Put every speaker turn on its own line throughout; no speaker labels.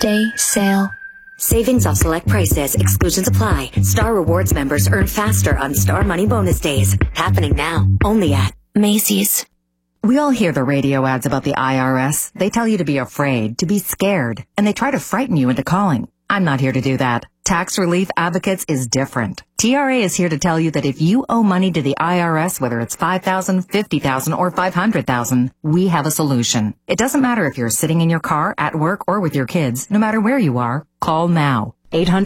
Day sale.
Savings off select prices. Exclusions apply. Star Rewards members earn faster on Star Money Bonus Days. Happening now. Only at Macy's.
We all hear the radio ads about the IRS. They tell you to be afraid, to be scared, and they try to frighten you into calling. I'm not here to do that. Tax Relief Advocates is different. TRA is here to tell you that if you owe money to the IRS, whether it's $5,000, $50,000, or $500,000, we have a solution. It doesn't matter if you're sitting in your car, at work, or with your kids. No matter where you are, call now.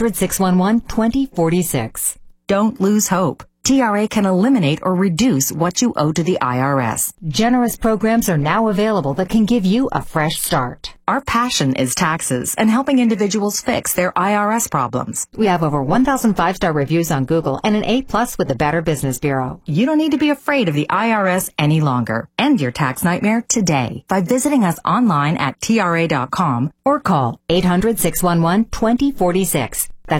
800-611-2046. Don't lose hope. TRA can eliminate or reduce what you owe to the IRS. Generous programs are now available that can give you a fresh start. Our passion is taxes and helping individuals fix their IRS problems. We have over 1,000 5-star reviews on Google and an A+ with the Better Business Bureau. You don't need to be afraid of the IRS any longer. End your tax nightmare today by visiting us online at TRA.com or call 800-611-2046. That's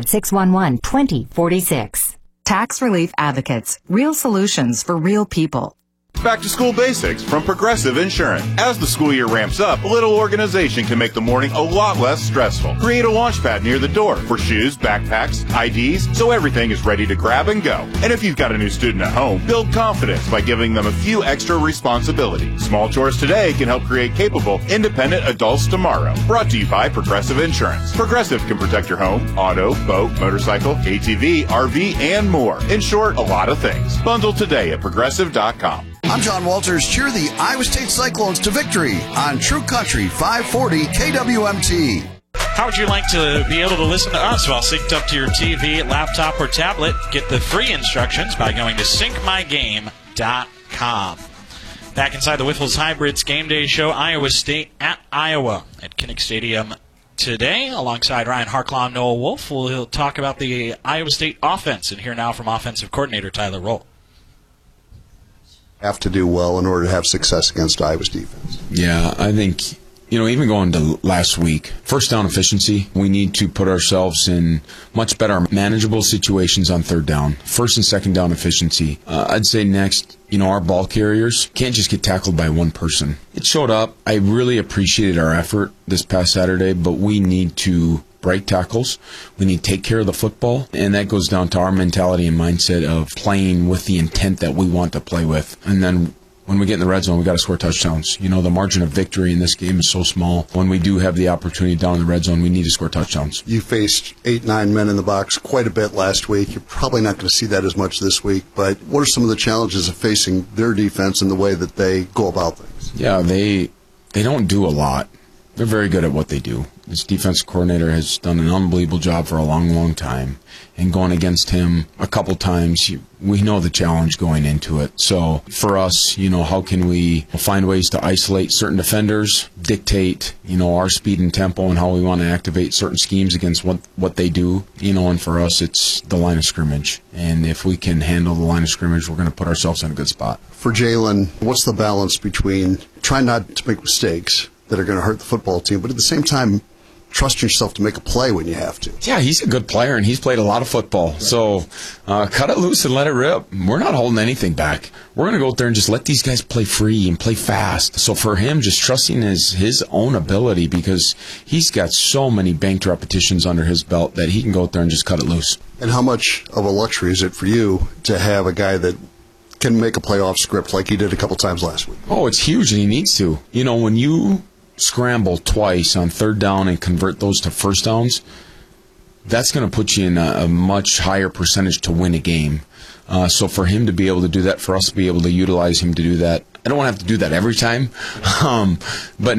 800-611-2046. Tax Relief Advocates. Real solutions for real people.
Back to school basics from Progressive Insurance. As the school year ramps up, a little organization can make the morning a lot less stressful. Create a launch pad near the door for shoes, backpacks, IDs, so everything is ready to grab and go. And if you've got a new student at home, build confidence by giving them a few extra responsibilities. Small chores today can help create capable, independent adults tomorrow. Brought to you by Progressive Insurance. Progressive can protect your home, auto, boat, motorcycle, ATV, RV, and more. In short, a lot of things. Bundle today at Progressive.com.
I'm John Walters. Cheer the Iowa State Cyclones to victory on True Country 540 KWMT.
How would you like to be able to listen to us while synced up to your TV, laptop, or tablet? Get the free instructions by going to syncmygame.com. Back inside the Whiffles Hybrids Game Day Show, Iowa State at Iowa at Kinnick Stadium today. Alongside Ryan Harklaw and Noah Wolf, we'll talk about the Iowa State offense and hear now from offensive coordinator Tyler Roll.
Have to do well in order to have success against Iowa's defense.
Yeah, I think, even going to last week, first down efficiency, we need to put ourselves in much better manageable situations on third down. First and second down efficiency. I'd say next, our ball carriers can't just get tackled by one person. It showed up. I really appreciated our effort this past Saturday, but we need to break tackles. We need to take care of the football, and that goes down to our mentality and mindset of playing with the intent that we want to play with. And then when we get in the red zone, we got to score touchdowns. The margin of victory in this game is so small. When we do have the opportunity down in the red zone, we need to score touchdowns.
You faced 8-9 men in the box quite a bit last week. You're probably not going to see that as much this week, but what are some of the challenges of facing their defense and the way that they go about things?
Yeah, they don't do a lot. They're very good at what they do. This defensive coordinator has done an unbelievable job for a long, long time. And going against him a couple times, we know the challenge going into it. So for us, how can we find ways to isolate certain defenders, dictate, our speed and tempo and how we want to activate certain schemes against what they do. And for us, it's the line of scrimmage. And if we can handle the line of scrimmage, we're going to put ourselves in a good spot.
For Jalen, what's the balance between trying not to make mistakes that are going to hurt the football team, but at the same time, trust yourself to make a play when you have to?
Yeah, he's a good player, and he's played a lot of football. Right. So cut it loose and let it rip. We're not holding anything back. We're going to go out there and just let these guys play free and play fast. So for him, just trusting his own ability, because he's got so many banked repetitions under his belt that he can go out there and just cut it loose.
And how much of a luxury is it for you to have a guy that can make a play off script like he did a couple times last week?
Oh, it's huge, and he needs to. When you scramble twice on third down and convert those to first downs, that's going to put you in a much higher percentage to win a game. So for him to be able to do that, for us to be able to utilize him to do that, I don't want to have to do that every time, but